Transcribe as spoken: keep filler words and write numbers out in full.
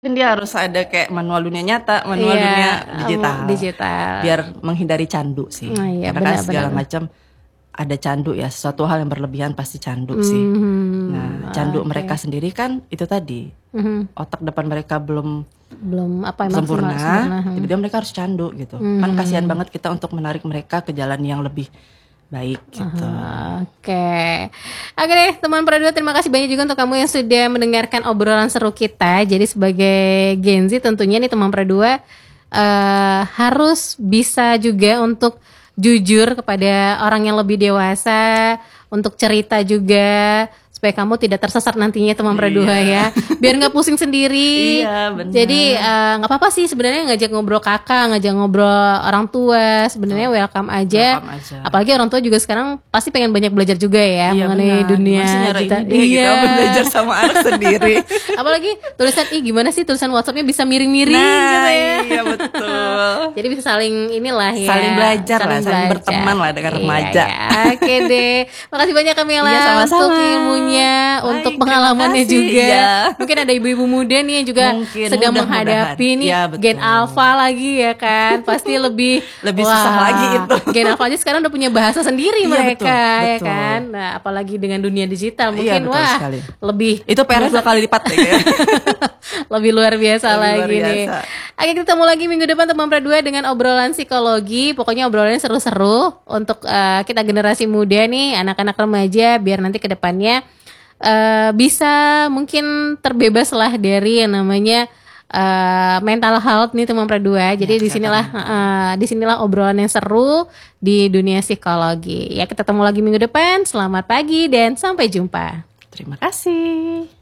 Kan dia harus ada kayak manual dunia nyata, manual Iya, dunia um, digital. digital. Biar menghindari candu sih. Oh, iya, Karena kan benar, segala benar. macam ada candu ya, sesuatu hal yang berlebihan pasti candu sih. Mhm, Nah, candu oke. mereka sendiri kan itu tadi. Mhm. Otak depan mereka belum Belum apa maksimal sempurna, sempurna. Hmm. tiba-tiba mereka harus candu gitu. Kan kasihan banget kita untuk menarik mereka ke jalan yang lebih baik gitu. Aha, oke. Oke deh, teman Produa, terima kasih banyak juga untuk kamu yang sudah mendengarkan obrolan seru kita. Jadi sebagai Gen Z tentunya nih teman Produa uh, harus bisa juga untuk jujur kepada orang yang lebih dewasa, untuk cerita juga supaya kamu tidak tersesat nantinya teman Produa Iya. ya. Biar nggak pusing sendiri. Iya, benar. Jadi uh, nggak apa-apa sih sebenarnya ngajak ngobrol kakak, ngajak ngobrol orang tua, sebenarnya welcome aja. Welcome aja. Apalagi orang tua juga sekarang pasti pengen banyak belajar juga ya Iya, mengenai benar. dunia Gimana sih nyari digital. ide gitu, apa belajar sama anak sendiri. Apalagi tulisan ih gimana sih tulisan WhatsApp-nya bisa miring-miring Nah, gitu ya. iya betul. Jadi bisa saling inilah ya. Saling belajar lah, saling berteman lah dengan remaja. Iya, ya. Oke deh. Makasih banyak Kamila Iya, sama-sama. untuk ilmunya, Baik, untuk terima pengalamannya kasih. juga. Iya. Mungkin ada ibu-ibu muda nih yang juga Mungkin, sedang mudah-mudahan. menghadapi nih Iya, betul. Gen Alpha lagi ya kan. Pasti lebih Lebih wah, susah lagi itu. Gen Alpha aja sekarang udah punya bahasa sendiri Iya, mereka betul, ya betul. kan. Nah, apalagi dengan dunia digital mungkin Iya, betul wah sekali. lebih Itu P R dua kali lipat deh kayaknya. lebih luar biasa Lebih lagi luar nih. biasa. Oke, kita ketemu lagi minggu depan teman Produa dengan obrolan psikologi. Pokoknya obrolannya seru-seru untuk uh, kita generasi muda nih, anak-anak remaja, biar nanti ke depannya uh, bisa mungkin terbebas lah dari yang namanya uh, mental health nih teman Produa. Jadi Ya, di sinilah uh, di sinilah obrolan yang seru di dunia psikologi. Ya, kita ketemu lagi minggu depan. Selamat pagi dan sampai jumpa. Terima kasih.